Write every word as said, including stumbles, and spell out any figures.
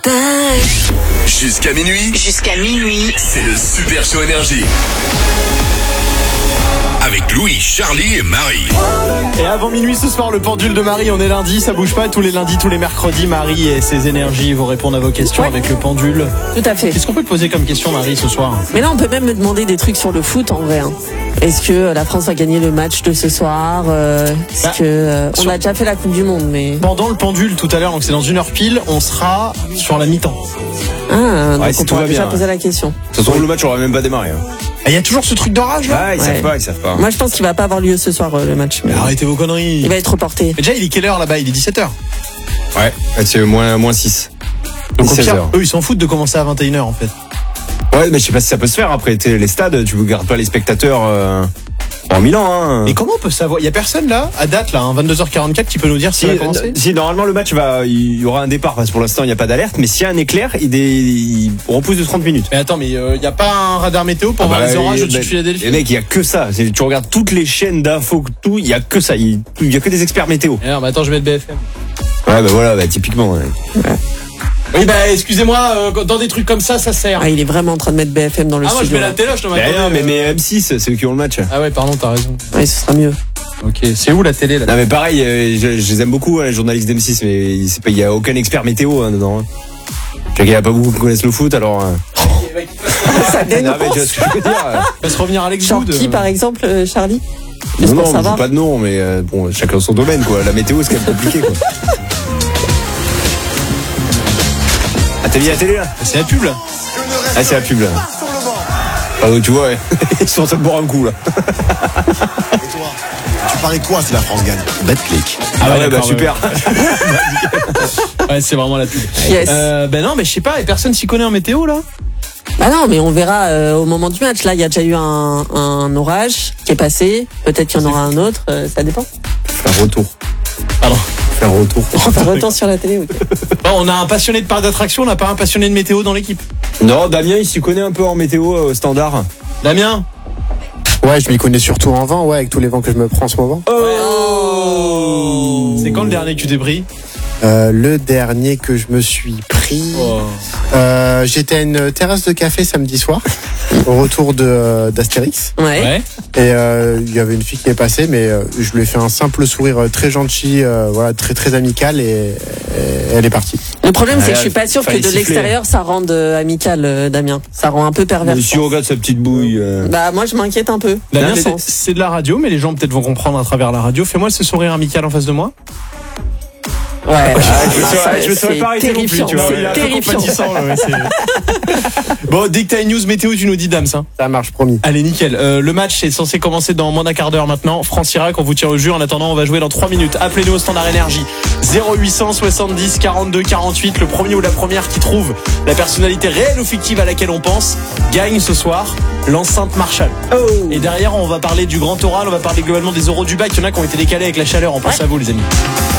Jusqu'à minuit. Jusqu'à minuit. C'est le Super Show Énergie. Avec Louis, Charlie et Marie. Et avant minuit ce soir, le pendule de Marie, on est lundi, ça bouge pas. Tous les lundis, tous les mercredis, Marie et ses énergies vont répondre à vos questions, ouais, avec le pendule. Tout à fait. Qu'est-ce qu'on peut te poser comme question, Marie, ce soir? Mais là, on peut même me demander des trucs sur le foot, en vrai. Hein. Est-ce que la France a gagné le match de ce soir euh, Est-ce bah, que euh, on sur... a déjà fait la Coupe du Monde, mais pendant le pendule tout à l'heure, donc c'est dans une heure pile, on sera sur la mi-temps. Ah, donc ouais, si on pourra déjà bien, poser ouais. la question. De toute façon, le match aura même pas démarré. Hein. Il y a toujours ce truc d'orage là. Ah, ils ouais. savent pas, ils savent pas. Moi je pense qu'il va pas avoir lieu ce soir euh, le match. Mais arrêtez vos conneries. Il va être reporté. Mais déjà il est quelle heure là-bas? Il est dix-sept heures. Ouais, c'est moins, moins six. Donc au pire, eux ils s'en foutent de commencer à vingt et une heures en fait. Ouais, mais je sais pas si ça peut se faire après. T'es les stades, tu ne gardes pas les spectateurs euh, en Milan. Hein. Et comment on peut savoir? Il y a personne là, à date là, hein, vingt-deux heures quarante-quatre, qui peut nous dire si, si ça va commencer? Si normalement le match va, il y aura un départ parce que pour l'instant il n'y a pas d'alerte, mais s'il y a un éclair, il, dé, il repousse de trente minutes. Mais attends, mais il euh, n'y a pas un radar météo pour ah voir bah, les orages au-dessus de Philadelphie? Les mecs, il y a que ça. Tu regardes toutes les chaînes d'infos, tout, il y a que ça. Il y a que des experts météo. Et alors, bah attends, je vais mettre B F M. Ouais, bah voilà, bah typiquement. Ouais. Ouais. Oui, bah excusez-moi, euh, dans des trucs comme ça, ça sert. Ah, il est vraiment en train de mettre B F M dans le ah, studio. Ah, moi je mets la télé, je te m'attendais. Non, mais, mais M six, c'est eux qui ont le match. Ah ouais, pardon, t'as raison. Ouais, ce sera mieux. Ok, c'est où la télé là? Non, mais pareil, euh, je, je les aime beaucoup, hein, les journalistes d'M six, mais il n'y a aucun expert météo hein, dedans. Hein. Je sais qu'il n'y a pas beaucoup qui connaissent le foot, alors. Euh... Ça dénonce. Non, mais tu vois ce que je veux dire. On va se revenir à Alex Genre Wood. qui, par exemple, euh, Charlie? Non, non, je pas de nom, mais euh, bon, chacun son domaine, quoi. La météo, c'est quand même compliqué, quoi. Ah, t'as mis la télé, là? C'est la pub, là. Ah, c'est la pub, là. Ah, donc, tu vois, ouais. Ils sont en train de boire un coup, là. Et toi, tu paries quoi si la France gagne? Betclic. Ah, ah ouais, ouais bah super. Ouais, ouais, c'est vraiment la pub. Yes. Euh, ben non, mais je sais pas, et personne s'y connaît en météo, là? Bah non, mais on verra euh, au moment du match. Là, il y a déjà eu un, un orage qui est passé. Peut-être qu'il y en aura un autre. Euh, ça dépend. Faire retour. Pardon. Faire retour. Faire retour sur la télé, ok. Bon, on a un passionné de parc d'attraction, on n'a pas un passionné de météo dans l'équipe. Non, Damien, il s'y connaît un peu en météo euh, standard. Damien? Ouais, je m'y connais surtout en vent, ouais, avec tous les vents que je me prends en ce moment. Oh, c'est quand le dernier que tu t'es pris? Euh, le dernier que je me suis pris, oh. euh, j'étais à une terrasse de café samedi soir, au retour de d'Astérix. Ouais. Et euh, il y avait une fille qui est passée, mais euh, je lui ai fait un simple sourire très gentil, euh, voilà, très très amical, et, et elle est partie. Le problème, c'est que je suis pas sûr que de l'extérieur ça rende euh, amical, euh, Damien. Ça rend un peu pervers. Mais si on regarde sa petite bouille. Euh... Bah moi, je m'inquiète un peu. Damien, c'est, c'est de la radio, mais les gens peut-être vont comprendre à travers la radio. Fais-moi ce sourire amical en face de moi. Ouais, ah, je me serais, je me serais pas arrêté non plus, tu vois. C'est terrifiant. Ouais, c'est... Bon, dès que t'as une news météo, tu nous dis Dams. Hein. Ça marche, promis. Allez, nickel. Euh, le match est censé commencer dans moins d'un quart d'heure maintenant. France-Irak, on vous tire au jus. En attendant, on va jouer dans trois minutes. Appelez-nous au standard énergie. zéro huit cent soixante-dix quarante-deux quarante-huit. Le premier ou la première qui trouve la personnalité réelle ou fictive à laquelle on pense gagne ce soir l'enceinte Marshall. Oh. Et derrière, on va parler du grand oral. On va parler globalement des euros du bac. Il y en a qui ont été décalés avec la chaleur. On pense ouais. à vous, les amis.